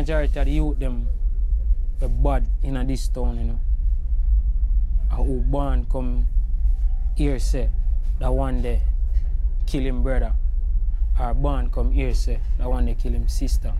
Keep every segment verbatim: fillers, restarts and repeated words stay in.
majority of the youth them are bad in this town, you know. And who born come here say that one day kill him brother. Or born come here say that one day kill him sister.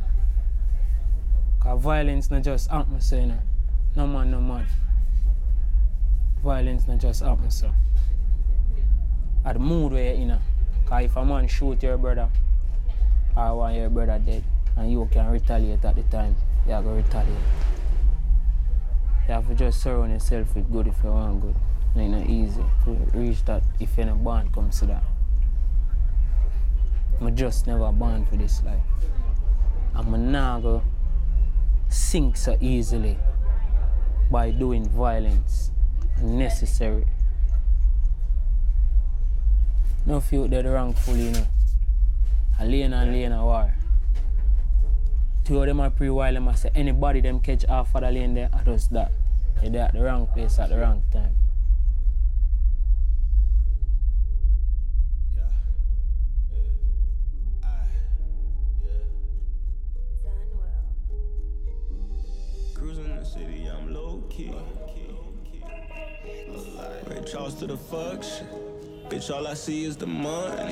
Cause violence not just happen, so, you know. No man, no man. Violence not just happen, so. At the mood where you're in, cause if a man shoot your brother, or want your brother dead, and you can retaliate at the time, you have to retaliate. You have to just surround yourself with good if you want good. And it's not easy to reach that if you're not born comes to that. I'm just never born for this life. I'm not going to sink so easily by doing violence unnecessary. No feel they're wrongful, you know. A lane and lane of war. Two of them are pre-wild, them say anybody them catch half of the lane there, I just that. They're at the wrong place at the wrong time. Yeah. Yeah. I. Yeah. Cruising the city, I'm low key. Ray Charles to the fuck shit. Bitch, all I see is the money.